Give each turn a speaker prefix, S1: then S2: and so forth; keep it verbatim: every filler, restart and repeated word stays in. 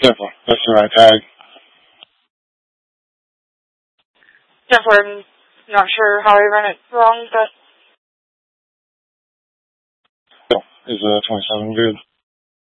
S1: Simple. That's the right tag.
S2: Simple. I'm not sure how I ran it wrong, but...
S1: Is a twenty-seven good?